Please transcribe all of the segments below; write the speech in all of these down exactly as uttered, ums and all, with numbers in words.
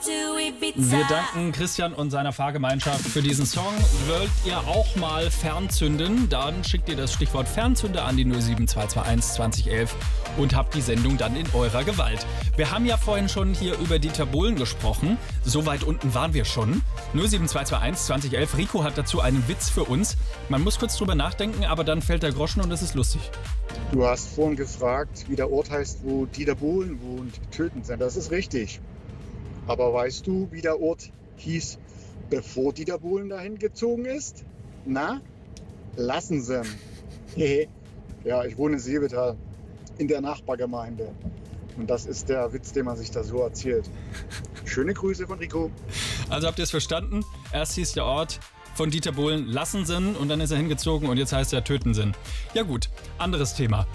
Wir danken Christian und seiner Fahrgemeinschaft für diesen Song. Wollt ihr auch mal fernzünden? Dann schickt ihr das Stichwort Fernzünder an die null sieben zwei zwei eins zwanzig elf und habt die Sendung dann in eurer Gewalt. Wir haben ja vorhin schon hier über Dieter Bohlen gesprochen. So weit unten waren wir schon. null sieben zwei zwei eins zwanzig elf. Rico hat dazu einen Witz für uns. Man muss kurz drüber nachdenken, aber dann fällt der Groschen und es ist lustig. Du hast vorhin gefragt, wie der Ort heißt, wo Dieter Bohlen wohnt, Töten. Das ist richtig. Aber weißt du, wie der Ort hieß, bevor Dieter Bohlen dahin gezogen ist? Na? Lassensen. Ja, ich wohne in Seevetal, in der Nachbargemeinde. Und das ist der Witz, den man sich da so erzählt. Schöne Grüße von Rico. Also habt ihr es verstanden? Erst hieß der Ort von Dieter Bohlen Lassensen und dann ist er hingezogen und jetzt heißt er Tötensen. Ja gut, anderes Thema.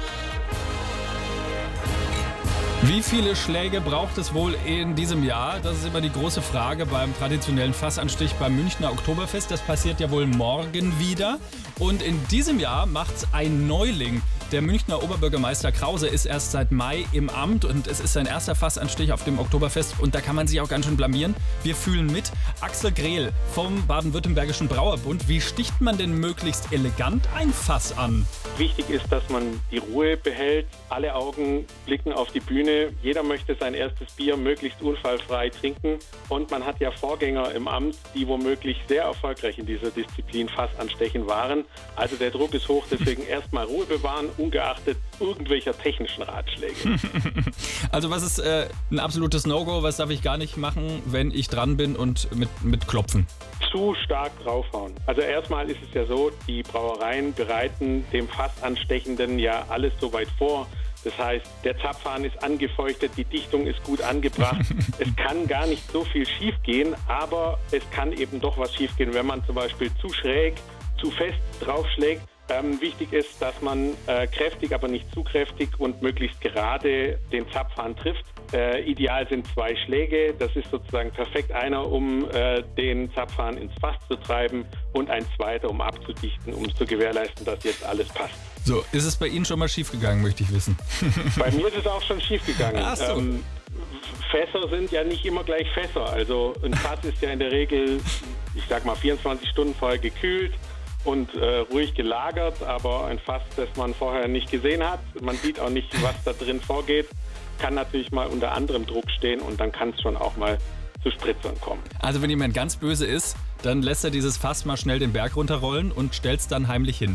Wie viele Schläge braucht es wohl in diesem Jahr? Das ist immer die große Frage beim traditionellen Fassanstich beim Münchner Oktoberfest. Das passiert ja wohl morgen wieder. Und in diesem Jahr macht's ein Neuling. Der Münchner Oberbürgermeister Krause ist erst seit Mai im Amt und es ist sein erster Fassanstich auf dem Oktoberfest und da kann man sich auch ganz schön blamieren. Wir fühlen mit. Axel Grehl vom Baden-Württembergischen Brauerbund. Wie sticht man denn möglichst elegant ein Fass an? Wichtig ist, dass man die Ruhe behält. Alle Augen blicken auf die Bühne. Jeder möchte sein erstes Bier möglichst unfallfrei trinken. Und man hat ja Vorgänger im Amt, die womöglich sehr erfolgreich in dieser Disziplin Fassanstechen waren. Also der Druck ist hoch, deswegen erstmal Ruhe bewahren, ungeachtet irgendwelcher technischen Ratschläge. Also was ist äh, ein absolutes No-Go? Was darf ich gar nicht machen, wenn ich dran bin und mit, mit Klopfen? Zu stark draufhauen. Also erstmal ist es ja so, die Brauereien bereiten dem Fassanstechenden ja alles so weit vor. Das heißt, der Zapfhahn ist angefeuchtet, die Dichtung ist gut angebracht. Es kann gar nicht so viel schief gehen, aber es kann eben doch was schief gehen, wenn man zum Beispiel zu schräg, zu fest draufschlägt. Ähm, wichtig ist, dass man äh, kräftig, aber nicht zu kräftig und möglichst gerade den Zapfhahn trifft. Äh, ideal sind zwei Schläge. Das ist sozusagen perfekt. Einer, um äh, den Zapfhahn ins Fass zu treiben und ein zweiter, um abzudichten, um zu gewährleisten, dass jetzt alles passt. So, ist es bei Ihnen schon mal schief gegangen, möchte ich wissen. Bei mir ist es auch schon schief gegangen. Ach so. Ähm, Fässer sind ja nicht immer gleich Fässer. Also ein Fass ist ja in der Regel, ich sag mal, vierundzwanzig Stunden vorher gekühlt und äh, ruhig gelagert, aber ein Fass, das man vorher nicht gesehen hat, man sieht auch nicht, was da drin vorgeht, kann natürlich mal unter anderem Druck stehen und dann kann es schon auch mal zu Spritzern kommen. Also wenn jemand ganz böse ist, dann lässt er dieses Fass mal schnell den Berg runterrollen und stellt es dann heimlich hin.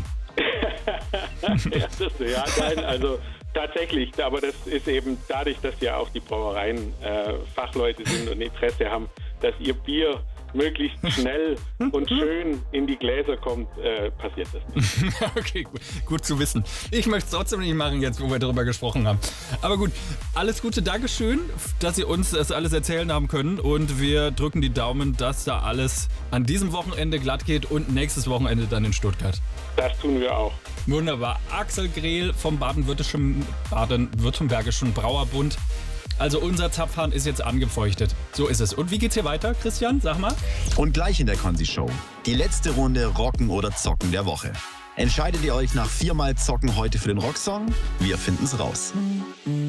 Ja, das, ja, nein, also tatsächlich, aber das ist eben dadurch, dass ja auch die Brauereien äh, Fachleute sind und Interesse haben, dass ihr Bier möglichst schnell und schön in die Gläser kommt, äh, passiert das nicht. Okay, gut, gut zu wissen. Ich möchte es trotzdem nicht machen, jetzt wo wir darüber gesprochen haben. Aber gut, alles Gute, Dankeschön, dass Sie uns das alles erzählen haben können und wir drücken die Daumen, dass da alles an diesem Wochenende glatt geht und nächstes Wochenende dann in Stuttgart. Das tun wir auch. Wunderbar. Axel Grehl vom Baden-Württembergischen Baden-Württembergischen Brauerbund. Also unser Zapfhahn ist jetzt angefeuchtet. So ist es. Und wie geht's hier weiter, Christian? Sag mal. Und gleich in der Konzi-Show. Die letzte Runde Rocken oder Zocken der Woche. Entscheidet ihr euch nach viermal Zocken heute für den Rocksong? Wir finden's raus.